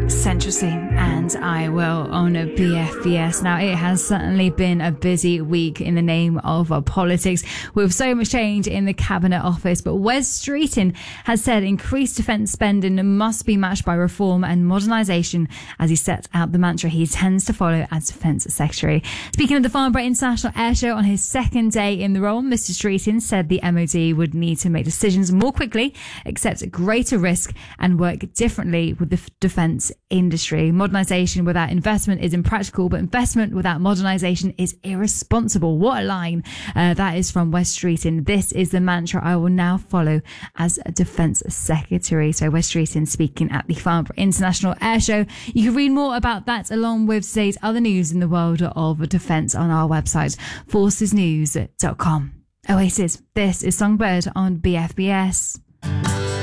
Central C and I Will on a BFBS. Now, it has certainly been a busy week in the name of politics, with so much change in the Cabinet Office. But Wes Streeting has said increased defence spending must be matched by reform and modernisation, as he sets out the mantra he intends to follow as Defence Secretary. Speaking of the Farnborough International Air Show on his second day in the role, Mr Streeting said the MOD would need to make decisions more quickly, accept greater risk and work differently with the defence industry. Modernisation without investment is impractical, but investment without modernisation is irresponsible. What a line. That is from Wes Streeting. This is the mantra I will now follow as a Defence Secretary. So Wes Streeting speaking at the Farnborough International Air Show. You can read more about that along with today's other news in the world of defence on our website, forcesnews.com. Oasis, this is Songbird on BFBS.